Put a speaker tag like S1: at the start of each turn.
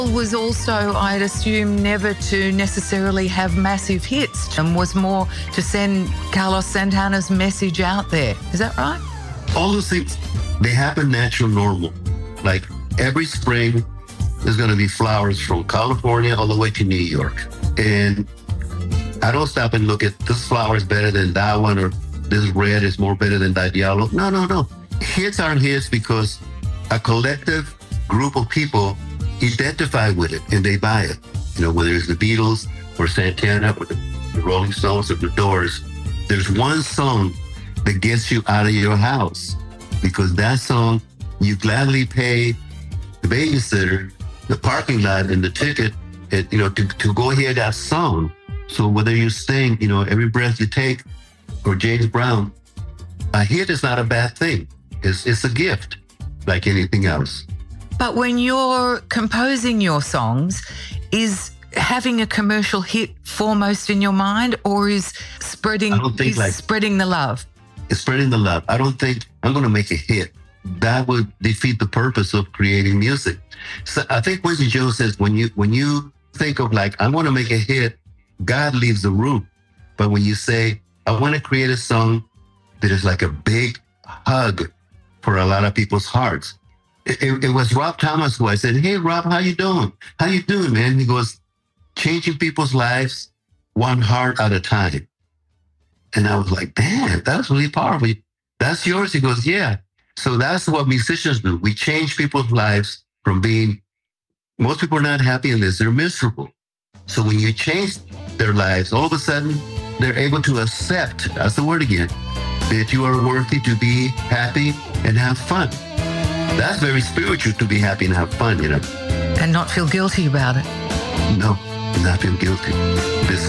S1: Was also, I'd assume, never to necessarily have massive hits and was more to send Carlos Santana's message out there. Is that right?
S2: All those things, they happen natural, normal. Like every spring, there's going to be flowers from California all the way to New York. And I don't stop and look at this flower is better than that one, or this red is more better than that yellow. No. Hits aren't hits because a collective group of people identify with it and they buy it. You know, whether it's the Beatles or Santana or the Rolling Stones or the Doors, there's one song that gets you out of your house because that song, you gladly pay the babysitter, the parking lot, and the ticket, and, you know, to go hear that song. So whether you sing, you know, Every Breath You Take or James Brown, a hit is not a bad thing. It's a gift like anything else.
S1: But when you're composing your songs, is having a commercial hit foremost in your mind, or is spreading the love?
S2: It's spreading the love. I don't think I'm going to make a hit. That would defeat the purpose of creating music. So I think Quincy Jones says when you think of like, I want to make a hit, God leaves the room. But when you say, I want to create a song that is like a big hug for a lot of people's hearts. It was Rob Thomas who I said, hey, Rob, how you doing? How you doing, man? He goes, changing people's lives one heart at a time. And I was like, damn, that's really powerful. That's yours? He goes, yeah. So that's what musicians do. We change people's lives from being, most people are not happy in this, they're miserable. So when you change their lives, all of a sudden, they're able to accept, that's the word again, that you are worthy to be happy and have fun. That's very spiritual, to be happy and have fun, you know.
S1: And not feel guilty about it.
S2: No, not feel guilty. This